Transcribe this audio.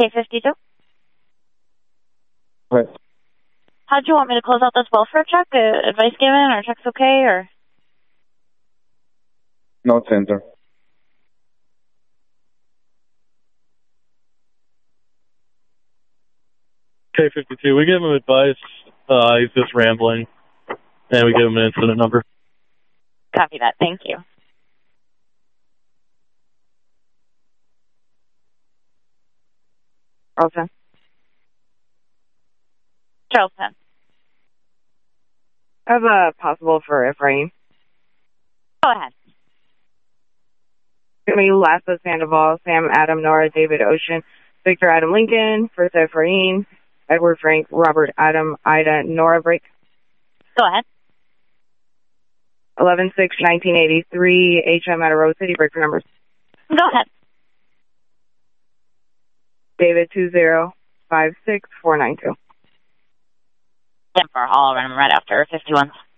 K52. Right. How'd you want me to close out this welfare check? Advice given or check's okay or? No center. K52, we give him advice. He's just rambling. And we give him an incident number. Copy that. Thank you. Charleston. Charleston. I have a possible for Ephraim. Go ahead. It's going to be Lassa Sandoval, Sam Adam, Nora David Ocean, Victor Adam Lincoln, First Ephraim, Edward Frank, Robert Adam, Ida, Nora Break. Go ahead. 11/6/1983, HM at a Rose City, break for numbers. Go ahead. David 2056492. Denver, I'll run them right after 51.